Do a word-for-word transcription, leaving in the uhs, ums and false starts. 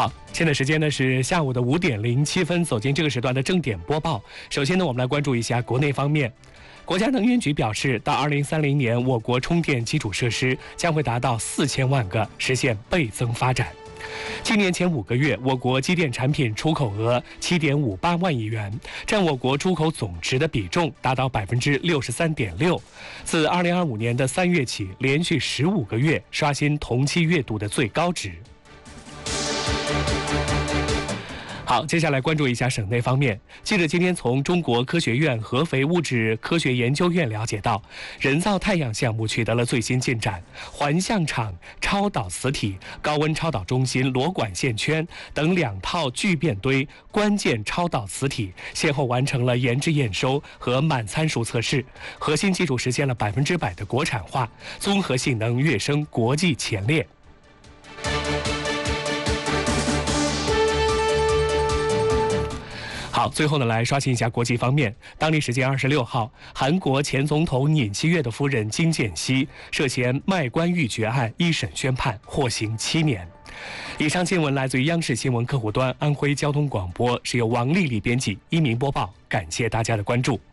好，现在时间呢是下午的五点零七分，走进这个时段的正点播报。首先呢，我们来关注一下国内方面。国家能源局表示，到二零三零年，我国充电基础设施将会达到四千万个，实现倍增发展。今年前五个月，我国机电产品出口额七点五八万亿元，占我国出口总值的比重达到百分之六十三点六。自二零二五年的三月起，连续十五个月刷新同期月度的最高值。好，接下来关注一下省内方面。记者今天从中国科学院合肥物质科学研究院了解到，人造太阳项目取得了最新进展，环象场超导磁体、高温超导中心螺管线圈等两套聚变堆关键超导磁体先后完成了研制验收和满参数测试，核心技术实现了百分之百的国产化，综合性能跃升国际前列。好，最后呢，来刷新一下国际方面。当地时间二十六号，韩国前总统尹锡悦的夫人金建熙涉嫌卖官鬻爵案一审宣判，获刑七年。以上新闻来自于央视新闻客户端安徽交通广播，是由王丽丽编辑，一鸣播报。感谢大家的关注。